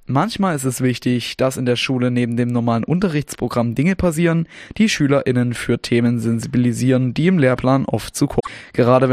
Manchmal ist es wichtig, dass in der Schule neben dem normalen Unterrichtsprogramm Dinge passieren, die SchülerInnen für Themen sensibilisieren, die im Lehrplan oft zu kurz kommen. Gerade